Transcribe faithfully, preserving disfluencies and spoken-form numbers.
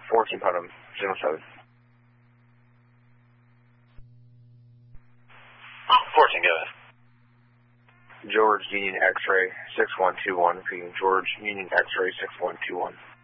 fourteen Putnam, zero seven. fourteen, go ahead. George Union X-ray six one two one, repeating George Union X-ray six one two one.